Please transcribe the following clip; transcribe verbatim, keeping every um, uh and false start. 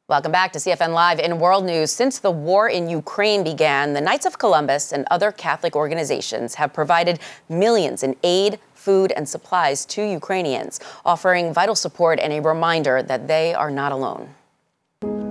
Welcome back to C F N Live. In world news, since the war in Ukraine began, the Knights of Columbus and other Catholic organizations have provided millions in aid, food, and supplies to Ukrainians, offering vital support and a reminder that they are not alone.